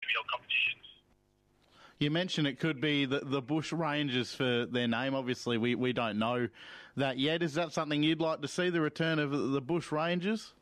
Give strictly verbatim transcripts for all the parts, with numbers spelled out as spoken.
trivial competitions. You mentioned it could be the, the Bush Rangers for their name. Obviously, we, we don't know that yet. Is that something you'd like to see, the return of the Bush Rangers?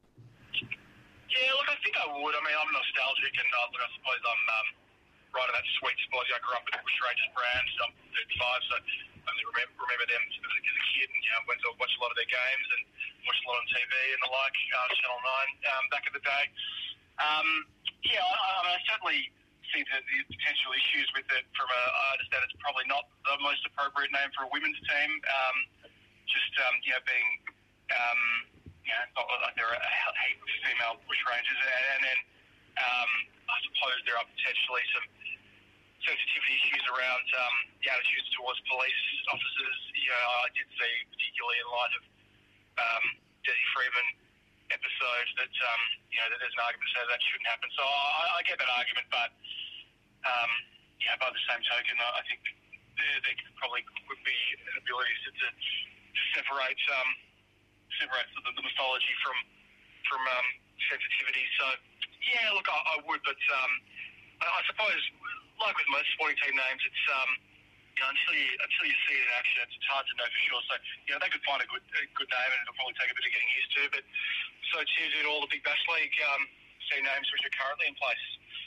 Yeah, look, I think I would. I mean, I'm nostalgic, and uh, look, I suppose I'm um, right in that sweet spot. I grew up with the Bush Rangers brand. So I'm thirty-five, so I remember, remember them as a, as a kid, and you know, went to watch a lot of their games and watched a lot on T V and the like, uh, Channel nine um, back in the day. Um, yeah, I, I, mean, I certainly see the, the potential issues with it. From a, I understand it's probably not the most appropriate name for a women's team. Um, just um, you know, being um, you know, not like there are a heap of female Bush Rangers, and, and then um, I suppose there are potentially some sensitivity issues around um, the attitudes towards police officers. You know, I did see, particularly in light of um, Desi Freeman episode, that um, you know that there's an argument to say that shouldn't happen. So I, I get that argument, but um, yeah, by the same token, I think there, there probably could be an ability to, to separate um, separate the, the mythology from from um, sensitivity. So yeah, look, I, I would, but um, I, I suppose, like with most sporting team names, it's um, you know, until you until you see it in action, it's hard to know for sure. So you know, they could find a good a good name, and it'll probably take a bit of getting used to. But so too did all the big Bash League um, team names which are currently in place.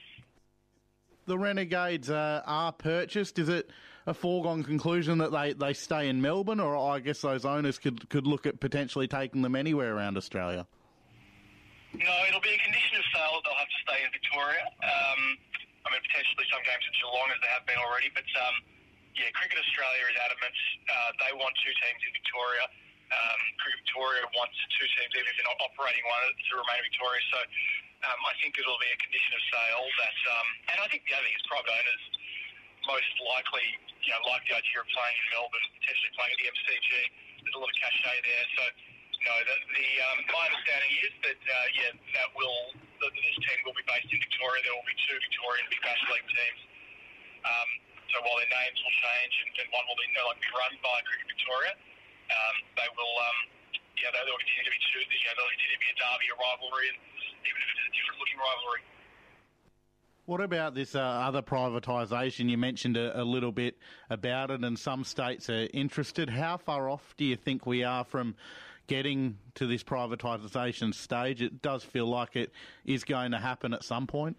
The Renegades uh, are purchased. Is it a foregone conclusion that they, they stay in Melbourne, or I guess those owners could could look at potentially taking them anywhere around Australia? No, it'll be a condition of sale that they'll have to stay in Victoria. Um, I mean, potentially some games in Geelong, as they have been already, but um, yeah, Cricket Australia is adamant. Uh, they want two teams in Victoria. Um, Cricket Victoria wants two teams, even if they're not operating one, to remain in Victoria. So um, I think it'll be a condition of sale that, um, and I think the other thing is private owners most likely, you know, like the idea of playing in Melbourne, potentially playing at the M C G. There's a lot of cachet there. So, you know, the, the um, my understanding is that, uh, yeah, that will, that this team will be based in Victoria. There will be two Victorian Big Bash League teams. Um, so while their names will change and, and one will be, no, like, be run by Cricket Victoria, um, they will, um, yeah, they will continue to be two. You know, they'll continue to be a derby, a rivalry, and even if it's a different looking rivalry. What about this uh, other privatisation? You mentioned a, a little bit about it, and some states are interested. How far off do you think we are from getting to this privatisation stage? It does feel like it is going to happen at some point.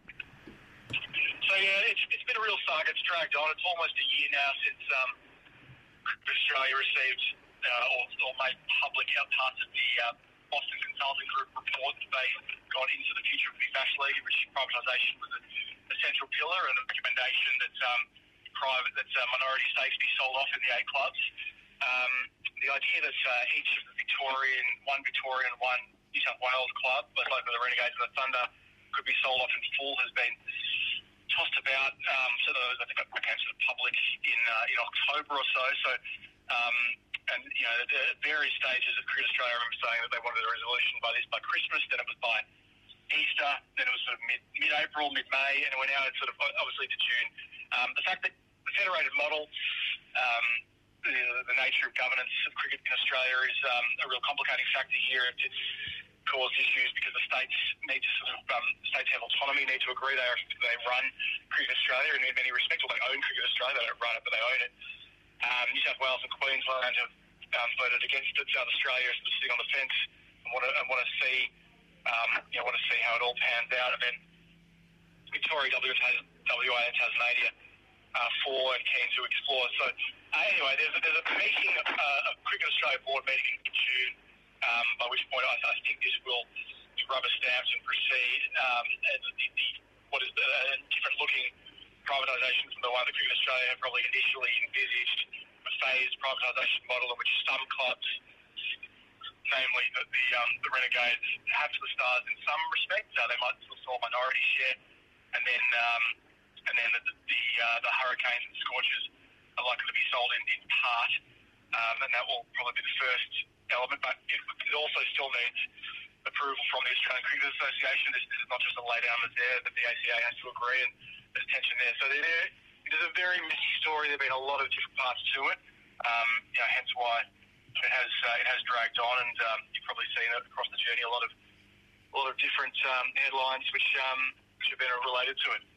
So, yeah, it's, it's been a real saga. It's dragged on. It's almost a year now since um, Australia received uh, or, or made public out parts of the uh, Boston Consulting Group report that they got into the future of the Bash League, which privatisation was a, a central pillar, and a recommendation that um, private that uh, minority stakes be sold off in the eight clubs. Um, the idea that uh, each of the Victorian, one Victorian, one New South Wales club, both like the Renegades and the Thunder, could be sold off in full has been tossed about. Um, so those, I think that became sort of public in uh, in October or so. So. Um, And, you know, at various stages of Cricket Australia, I remember saying that they wanted a resolution by this by Christmas, then it was by Easter, then it was sort of mid, mid-April, mid-May, and we're now at sort of obviously to June. Um, the fact that the federated model, um, the, the nature of governance of cricket in Australia is um, a real complicating factor here. It's caused issues because the states need to sort of, um, states have autonomy, need to agree they, are, they run Cricket Australia, and in many respects, well, they own Cricket Australia, they don't run it, but they own it. Um, New South Wales and Queensland have um, voted against it. South Australia is sitting on the fence and want to and want to see, um, you know, want to see how it all pans out. And then Victoria, W A and Tasmania are for and keen to explore. So uh, anyway, there's a, there's a meeting, uh, a Cricket Australia board meeting in June, um, by which point I, I think this will be rubber stamped and proceed. Um, and the, the, what is the uh, different looking privatisation from the one that Cricket Australia had probably initially envisaged, a phased privatisation model in which some clubs, namely the the, um, the Renegades, have to the Stars in some respects. Uh, they might still sell a minority share, and then um, and then the the, uh, the Hurricanes and Scorchers are likely to be sold in, in part, um, and that will probably be the first element. But it, it also still needs approval from the Australian Cricket Association. This, this is not just a lay down that's there, that the A C A has to agree, and there's tension there. So there, it is a very messy story. There have been a lot of different parts to it. Um, you know, hence why it has uh, it has dragged on, and um, you've probably seen it across the journey. A lot of a lot of different um, headlines which um, which have been related to it.